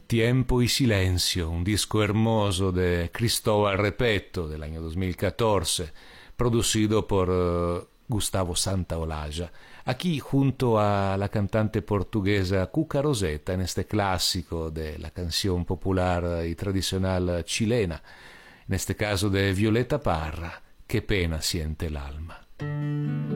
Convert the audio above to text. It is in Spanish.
Tiempo y Silencio, un disco hermoso de Cristóbal Repetto del año 2014, producido por Gustavo Santaolalla, aquí junto a la cantante portuguesa Cuca Roseta en este clásico de la canción popular y tradicional chilena, en este caso de Violeta Parra, Qué pena siente el alma.